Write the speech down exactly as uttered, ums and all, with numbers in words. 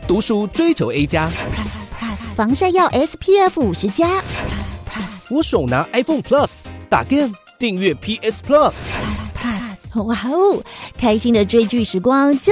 读书追求 A 加， 防晒要 S P F 五十加。 我手拿 iPhone Plus， 打 game 订阅 P S Plus。 哇哦，开心的追剧时光就